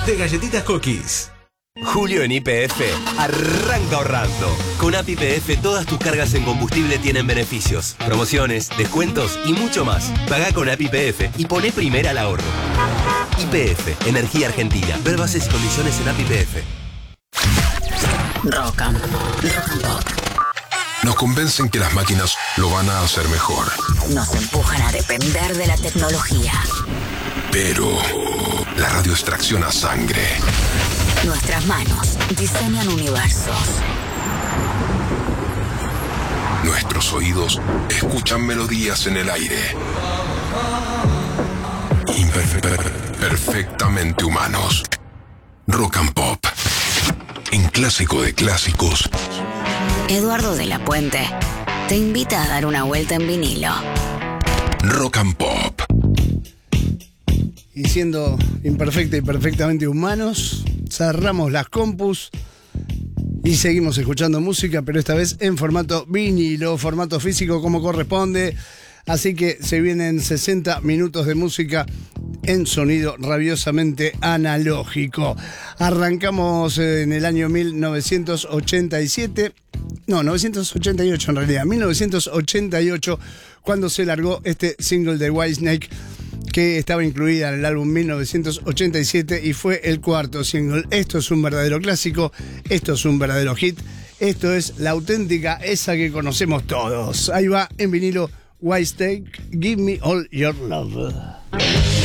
de Galletitas Cookies. Julio en YPF arranca ahorrando. Con App YPF todas tus cargas en combustible tienen beneficios, promociones, descuentos y mucho más. Pagá con App YPF y poné primera al ahorro. YPF, Energía Argentina. Ver bases y condiciones en App YPF. Rock and Pop. Nos convencen que las máquinas lo van a hacer mejor. Nos empujan a depender de la tecnología. Pero la radio extracciona sangre. Nuestras manos diseñan universos. Nuestros oídos escuchan melodías en el aire. Perfectamente humanos. Rock and Pop. En Clásico de Clásicos. Eduardo de la Puente te invita a dar una vuelta en vinilo. Rock and Pop. Y siendo imperfecta y perfectamente humanos, cerramos las compus y seguimos escuchando música, pero esta vez en formato vinilo, formato físico como corresponde. Así que se vienen 60 minutos de música en sonido rabiosamente analógico. Arrancamos en el año 1987, no, 988 en realidad, 1988, cuando se largó este single de Whitesnake, que estaba incluida en el álbum 1987 y fue el cuarto single. Esto es un verdadero clásico, esto es un verdadero hit, esto es la auténtica, esa que conocemos todos. Ahí va en vinilo Whitesnake, Give Me All Your Love.